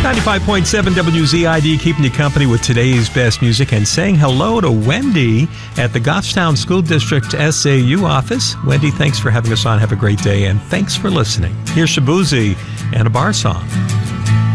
95.7 WZID keeping you company with today's best music and saying hello to Wendy at the Goffstown School District SAU office. Wendy, thanks for having us on. Have a great day and thanks for listening. Here's Shabuzi and a bar song.